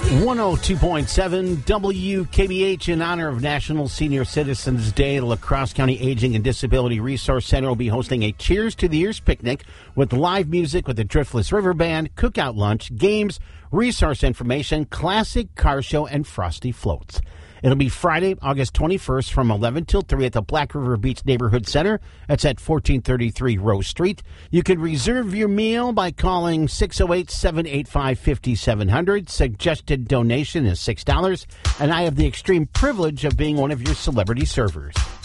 102.7 WKBH. In honor of National Senior Citizens Day, the La Crosse County Aging and Disability Resource Center will be hosting a Cheers to the Years picnic with live music with the Driftless River Band, cookout lunch, games, resource information, classic car show, and frosty floats. It'll be Friday, August 21st from 11 till 3 at the Black River Beach Neighborhood Center. That's at 1433 Rose Street. You can reserve your meal by calling 608-785-5700. Suggested donation is $6, and I have the extreme privilege of being one of your celebrity servers.